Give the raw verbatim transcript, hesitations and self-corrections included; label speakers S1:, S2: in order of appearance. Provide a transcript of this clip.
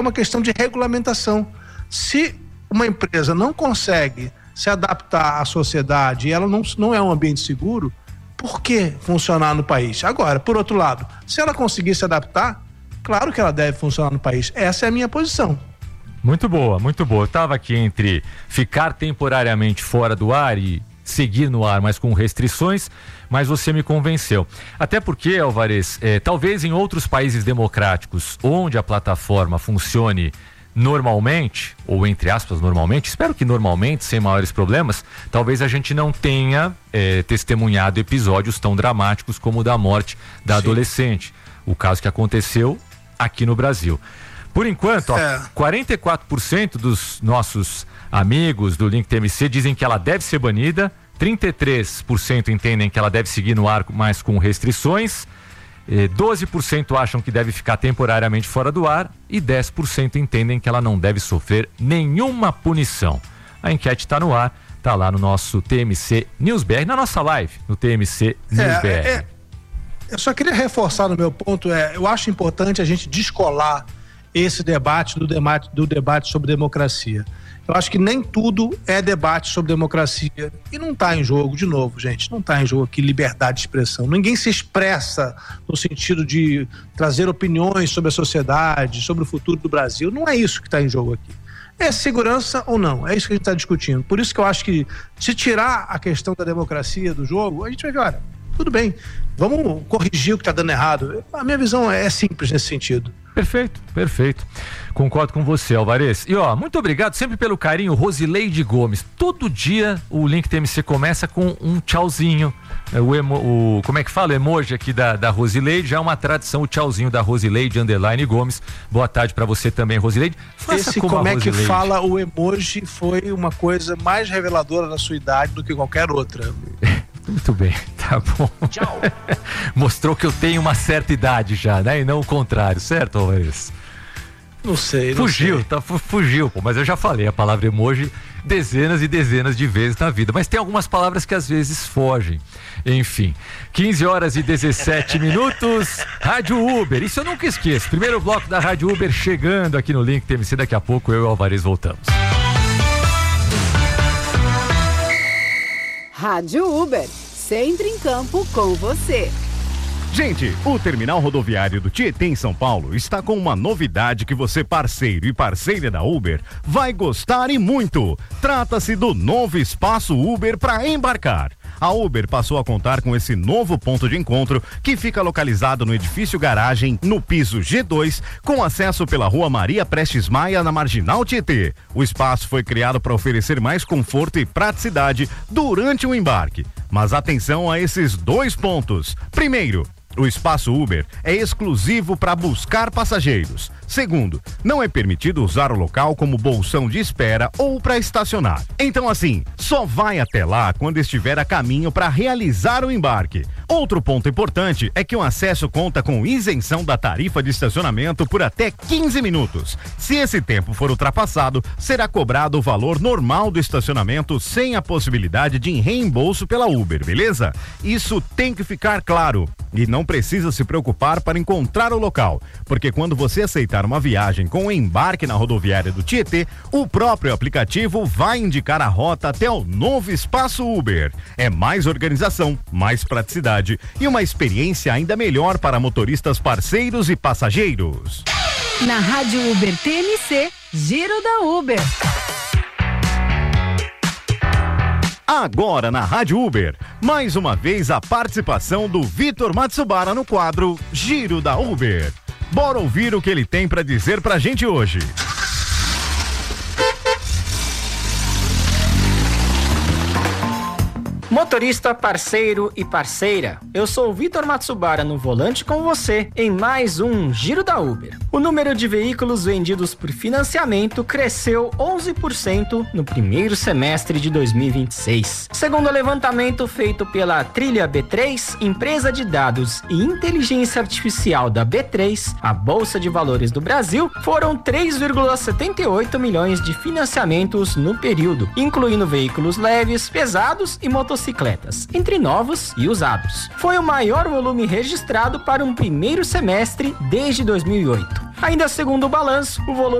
S1: uma questão de regulamentação. Se uma empresa não consegue se adaptar à sociedade e ela não, não é um ambiente seguro, por que funcionar no país? Agora, por outro lado, se ela conseguir se adaptar, claro que ela deve funcionar no país. Essa é a minha posição.
S2: Muito boa, muito boa. Eu estava aqui entre ficar temporariamente fora do ar e seguir no ar, mas com restrições, mas você me convenceu. Até porque, Álvarez, é, talvez em outros países democráticos, onde a plataforma funcione normalmente, ou entre aspas normalmente, espero que normalmente, sem maiores problemas, talvez a gente não tenha é, testemunhado episódios tão dramáticos como o da morte da Sim. adolescente, o caso que aconteceu aqui no Brasil. Por enquanto, é. ó, quarenta e quatro por cento dos nossos amigos do Link T M C dizem que ela deve ser banida, trinta e três por cento entendem que ela deve seguir no ar, mas com restrições, doze por cento acham que deve ficar temporariamente fora do ar e dez por cento entendem que ela não deve sofrer nenhuma punição. A enquete está no ar, está lá no nosso T M C News B R, na nossa live no T M C News B R.
S1: É, é, eu só queria reforçar no meu ponto, é, eu acho importante a gente descolar esse debate do debate, do debate sobre democracia. Eu acho que nem tudo é debate sobre democracia e não está em jogo, de novo, gente, não está em jogo aqui liberdade de expressão. Ninguém se expressa no sentido de trazer opiniões sobre a sociedade, sobre o futuro do Brasil. Não é isso que está em jogo aqui. É segurança ou não? É isso que a gente está discutindo. Por isso que eu acho que se tirar a questão da democracia do jogo, a gente vai ver, olha, tudo bem, vamos corrigir o que está dando errado. A minha visão é simples nesse sentido.
S2: Perfeito, perfeito. Concordo com você, Álvarez. E ó, muito obrigado sempre pelo carinho, Rosileide Gomes. Todo dia o Link T M C começa com um tchauzinho. O, emo, o como é que fala? O emoji aqui da, da Rosileide, já é uma tradição, o tchauzinho da Rosileide underline Gomes. Boa tarde pra você também, Rosileide.
S1: Faça Esse como, como é que fala o emoji foi uma coisa mais reveladora da sua idade do que qualquer outra.
S2: Muito bem, tá bom. Tchau. Mostrou que eu tenho uma certa idade já, né? E não o contrário, certo, Álvarez?
S1: Não sei, não
S2: Fugiu,
S1: sei.
S2: tá, fugiu, pô, mas eu já falei a palavra emoji dezenas e dezenas de vezes na vida, mas tem algumas palavras que às vezes fogem. Enfim, quinze horas e dezessete minutos, Rádio Uber, isso eu nunca esqueço. Primeiro bloco da Rádio Uber chegando aqui no Link T M C, daqui a pouco eu e o Álvarez voltamos.
S3: Rádio Uber, sempre em campo com você.
S4: Gente, o terminal rodoviário do Tietê em São Paulo está com uma novidade que você, parceiro e parceira da Uber, vai gostar e muito. Trata-se do novo espaço Uber para embarcar. A Uber passou a contar com esse novo ponto de encontro que fica localizado no edifício garagem, no piso G dois, com acesso pela rua Maria Prestes Maia, na Marginal Tietê. O espaço foi criado para oferecer mais conforto e praticidade durante o embarque. Mas atenção a esses dois pontos. Primeiro, o espaço Uber é exclusivo para buscar passageiros. Segundo, não é permitido usar o local como bolsão de espera ou para estacionar. Então assim, só vai até lá quando estiver a caminho para realizar o embarque. Outro ponto importante é que o acesso conta com isenção da tarifa de estacionamento por até quinze minutos. Se esse tempo for ultrapassado, será cobrado o valor normal do estacionamento sem a possibilidade de reembolso pela Uber, beleza? Isso tem que ficar claro. E não precisa se preocupar para encontrar o local, porque quando você aceitar uma viagem com o embarque na rodoviária do Tietê, o próprio aplicativo vai indicar a rota até o novo espaço Uber. É mais organização, mais praticidade e uma experiência ainda melhor para motoristas parceiros e passageiros.
S3: Na Rádio Uber T M C, Giro da Uber.
S4: Agora na Rádio Uber, mais uma vez a participação do Vitor Matsubara no quadro Giro da Uber. Bora ouvir o que ele tem para dizer pra gente hoje.
S5: Motorista, parceiro e parceira, eu sou o Vitor Matsubara no volante com você em mais um Giro da Uber. O número de veículos vendidos por financiamento cresceu onze por cento no primeiro semestre de dois mil e vinte e seis. Segundo o levantamento feito pela Trilha B três, empresa de dados e inteligência artificial da B três, a Bolsa de Valores do Brasil, foram três vírgula setenta e oito milhões de financiamentos no período, incluindo veículos leves, pesados e motocicletas. Bicicletas, entre novos e usados. Foi o maior volume registrado para um primeiro semestre desde dois mil e oito. Ainda segundo o balanço, o volume